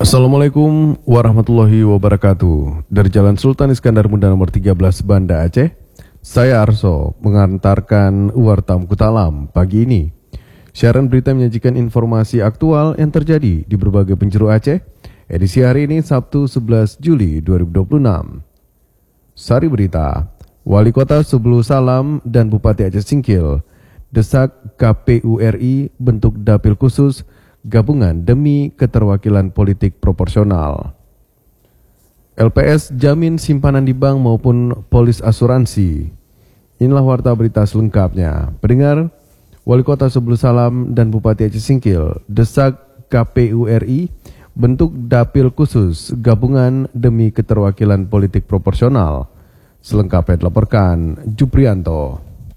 Assalamualaikum warahmatullahi wabarakatuh. Dari Jalan Sultan Iskandar Muda nomor 13 Banda Aceh, saya Arso mengantarkan Warta Mukutalam pagi ini. Siaran berita menyajikan informasi aktual yang terjadi di berbagai penjuru Aceh. Edisi hari ini Sabtu 11 Juli 2026. Sari berita, Wali Kota Subulu Salam dan Bupati Aceh Singkil desak KPU RI bentuk dapil khusus gabungan demi keterwakilan politik proporsional. LPS jamin simpanan di bank maupun polis asuransi. Inilah warta berita selengkapnya. Pendengar, Wali Kota Subulu Salam dan Bupati Aceh Singkil desak KPU RI bentuk dapil khusus gabungan demi keterwakilan politik proporsional. Selengkapnya dilaporkan Juprianto.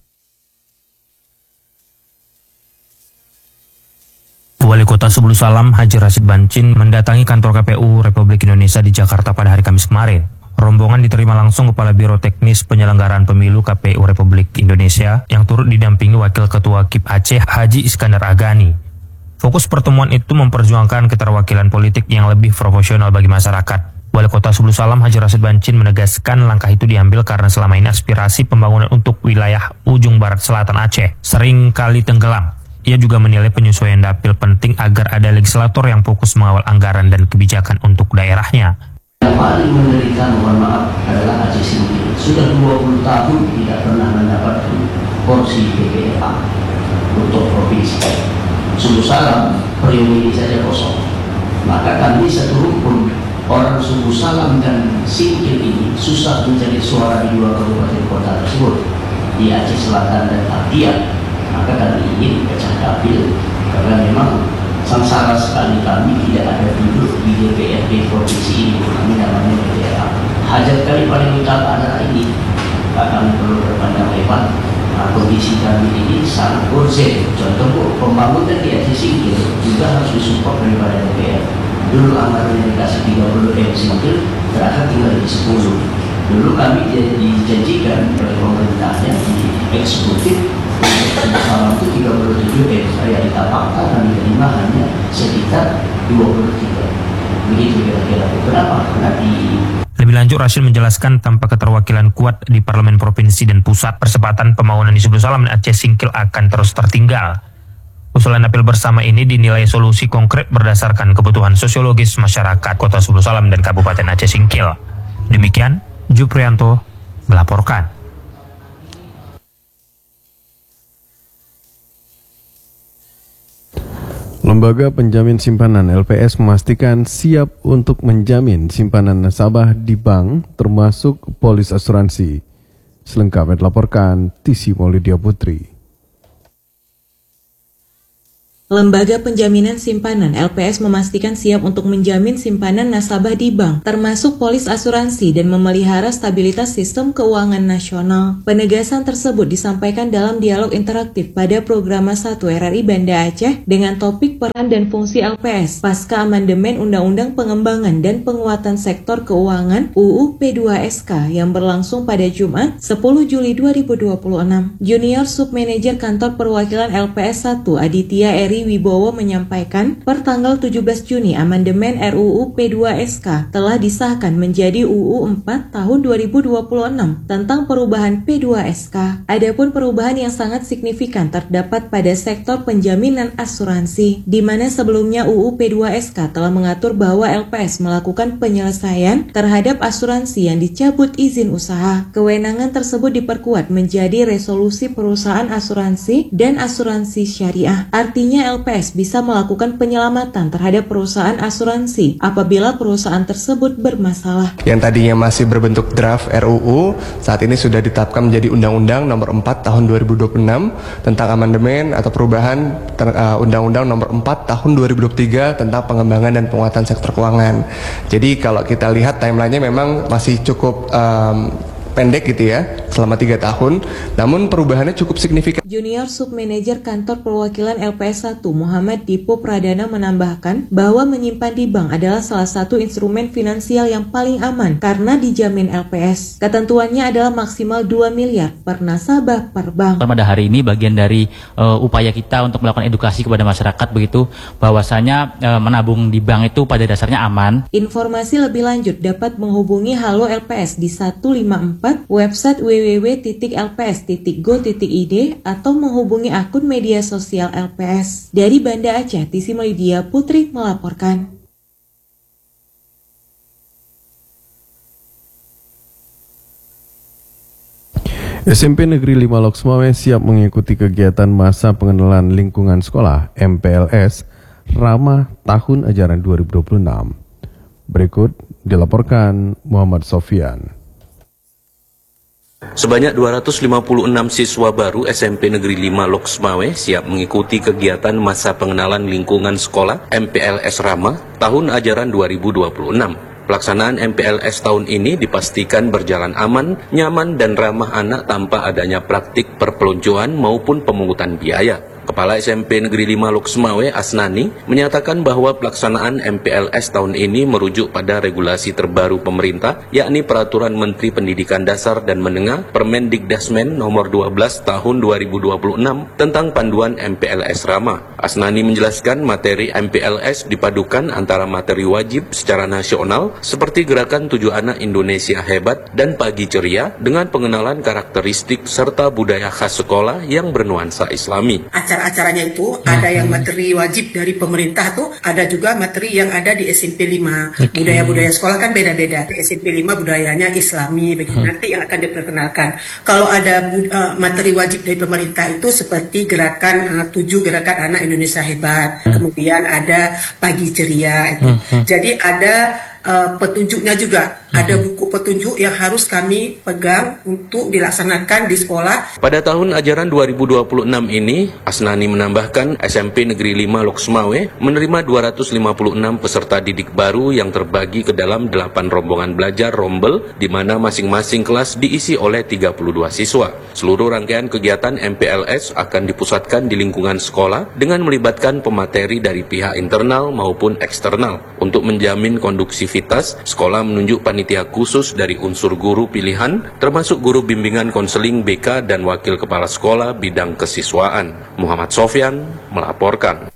Wali Kota Subulu Salam Haji Rashid Bancin mendatangi kantor KPU Republik Indonesia di Jakarta pada hari Kamis kemarin. Rombongan diterima langsung Kepala Biro Teknis Penyelenggaraan Pemilu KPU Republik Indonesia yang turut didampingi Wakil Ketua KIP Aceh Haji Iskandar Agani. Fokus pertemuan itu memperjuangkan keterwakilan politik yang lebih proporsional bagi masyarakat. Wali Kota Subulu Salam Haji Rashid Bancin menegaskan langkah itu diambil karena selama ini aspirasi pembangunan untuk wilayah ujung barat selatan Aceh sering kali tenggelam. Ia juga menilai penyesuaian dapil penting agar ada legislator yang fokus mengawal anggaran dan kebijakan untuk daerahnya. Yang paling menderita, mohon maaf, adalah Aceh Singkil. Sudah 20 tahun tidak pernah mendapat porsi DPRA untuk provinsi. Subulu Salam periode ini saja kosong. Maka kami satu rumpun orang Subulu Salam dan Singkil ini susah mencari suara di dua kabupaten kota tersebut, di Aceh Selatan dan Apia. Maka kami ingin pecah dapil karena memang sengsara sekali kami tidak ada duduk di DPRD provinsi ini. Kami namanya DPRA. Hajat kami paling utama adalah ini. Kami perlu berpandang lebar. Kondisi kami ini sangat urgent. Contoh pembangunan di Aceh Singkil juga harus disupport daripada DPR. Dulu anggaran yang dikasih 30 Singkil terakhir tinggal di 10. Dulu kami dijanjikan oleh pemerintahnya di eksekutif Salam itu 37 saya ditapakkan kami terima hanya sekitar 23. Begitu kira-kira. Kenapa? Lebih lanjut, Rashid menjelaskan tanpa keterwakilan kuat di parlemen provinsi dan pusat, percepatan pembangunan di Subulu Salam dan Aceh Singkil akan terus tertinggal. Usulan dapil bersama ini dinilai solusi konkret berdasarkan kebutuhan sosiologis masyarakat Kota Subulu Salam dan Kabupaten Aceh Singkil. Demikian, Juprianto melaporkan. Lembaga Penjamin Simpanan LPS memastikan siap untuk menjamin simpanan nasabah di bank termasuk polis asuransi. Selengkapnya dilaporkan Tisi Maulidia Putri. Lembaga Penjaminan Simpanan LPS memastikan siap untuk menjamin simpanan nasabah di bank, termasuk polis asuransi dan memelihara stabilitas sistem keuangan nasional. Penegasan tersebut disampaikan dalam dialog interaktif pada Programa 1 RRI Banda Aceh dengan topik peran dan fungsi LPS pasca amandemen Undang-Undang Pengembangan dan Penguatan Sektor Keuangan UU P2SK yang berlangsung pada Jumat 10 Juli 2026. Junior Submanajer Kantor Perwakilan LPS 1 Aditya Eri Wibowo menyampaikan, per tanggal 17 Juni amandemen RUU P2SK telah disahkan menjadi UU 4 tahun 2026 tentang perubahan P2SK. Adapun perubahan yang sangat signifikan terdapat pada sektor penjaminan asuransi, di mana sebelumnya UU P2SK telah mengatur bahwa LPS melakukan penyelesaian terhadap asuransi yang dicabut izin usaha. Kewenangan tersebut diperkuat menjadi resolusi perusahaan asuransi dan asuransi syariah. Artinya LPS bisa melakukan penyelamatan terhadap perusahaan asuransi apabila perusahaan tersebut bermasalah. Yang tadinya masih berbentuk draft RUU, saat ini sudah ditetapkan menjadi Undang-Undang Nomor 4 Tahun 2026 tentang amandemen atau perubahan Undang-Undang Nomor 4 Tahun 2023 tentang pengembangan dan penguatan sektor keuangan. Jadi kalau kita lihat timelinenya memang masih cukup pendek gitu ya. selama 3 tahun, namun perubahannya cukup signifikan. Junior Submanajer Kantor Perwakilan LPS 1 Muhammad Dipo Pradana menambahkan bahwa menyimpan di bank adalah salah satu instrumen finansial yang paling aman karena dijamin LPS. Ketentuannya adalah maksimal 2 miliar per nasabah per bank. Pada hari ini bagian dari upaya kita untuk melakukan edukasi kepada masyarakat begitu bahwasanya menabung di bank itu pada dasarnya aman. Informasi lebih lanjut dapat menghubungi Halo LPS di 154, website www.lps.go.id atau menghubungi akun media sosial LPS. Dari Banda Aceh, Tisi Melidia Putri melaporkan. SMP Negeri 5 Loksmawe siap mengikuti kegiatan masa pengenalan lingkungan sekolah MPLS Ramah tahun ajaran 2026. Berikut dilaporkan Muhammad Sofyan. Sebanyak 256 siswa baru SMP Negeri 5 Loksmawe siap mengikuti kegiatan masa pengenalan lingkungan sekolah MPLS Ramah tahun ajaran 2026. Pelaksanaan MPLS tahun ini dipastikan berjalan aman, nyaman, dan ramah anak tanpa adanya praktik perpeloncoan maupun pemungutan biaya. Kepala SMP Negeri 5 Loksmawe Asnani menyatakan bahwa pelaksanaan MPLS tahun ini merujuk pada regulasi terbaru pemerintah, yakni Peraturan Menteri Pendidikan Dasar dan Menengah Permendikdasmen nomor 12 tahun 2026 tentang panduan MPLS Ramah. Asnani menjelaskan materi MPLS dipadukan antara materi wajib secara nasional seperti Gerakan 7 Anak Indonesia Hebat dan Pagi Ceria dengan pengenalan karakteristik serta budaya khas sekolah yang bernuansa Islami. Acaranya itu ada yang materi wajib dari pemerintah tuh, ada juga materi yang ada di SMP 5. Budaya-budaya sekolah kan beda-beda. Di SMP 5 budayanya Islami, begitu nanti yang akan diperkenalkan. Kalau ada materi wajib dari pemerintah itu seperti Gerakan 7 Gerakan Anak Indonesia Hebat. Kemudian ada Pagi Ceria. Jadi ada petunjuknya juga. Ada buku petunjuk yang harus kami pegang untuk dilaksanakan di sekolah. Pada tahun ajaran 2026 ini, Asnani menambahkan SMP Negeri 5 Loksmawe menerima 256 peserta didik baru yang terbagi ke dalam 8 rombongan belajar rombel, di mana masing-masing kelas diisi oleh 32 siswa. Seluruh rangkaian kegiatan MPLS akan dipusatkan di lingkungan sekolah dengan melibatkan pemateri dari pihak internal maupun eksternal. Untuk menjamin konduksivitas, sekolah menunjuk panitia khusus dari unsur guru pilihan, termasuk guru bimbingan konseling BK dan wakil kepala sekolah bidang kesiswaan. Muhammad Sofyan melaporkan.